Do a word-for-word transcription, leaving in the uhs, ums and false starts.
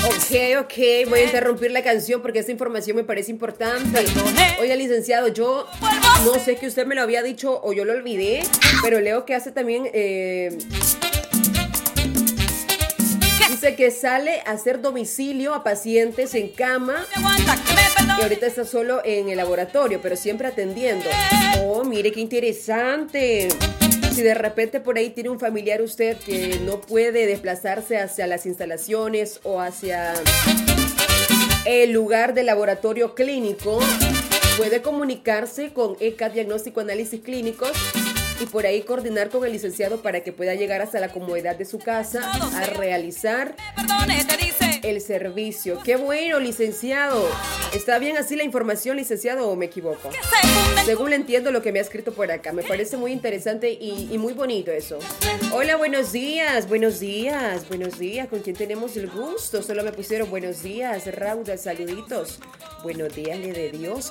Ok, ok, voy a interrumpir la canción porque esta información me parece importante. Oiga, licenciado, yo no sé que usted me lo había dicho o yo lo olvidé, pero leo que hace también... Eh, dice que sale a hacer domicilio a pacientes en cama y ahorita está solo en el laboratorio, pero siempre atendiendo. Oh, mire qué interesante. Si de repente por ahí tiene un familiar usted que no puede desplazarse hacia las instalaciones o hacia el lugar del laboratorio clínico, puede comunicarse con E C A Diagnóstico Análisis Clínicos y por ahí coordinar con el licenciado para que pueda llegar hasta la comodidad de su casa a realizar el servicio. ¡Qué bueno, licenciado! ¿Está bien así la información, licenciado, o me equivoco? Según le entiendo lo que me ha escrito por acá. Me parece muy interesante y, y muy bonito eso. Hola, buenos días, buenos días, buenos días. ¿Con quién tenemos el gusto? Solo me pusieron buenos días, Rauda, saluditos. Buenos días, le de Dios.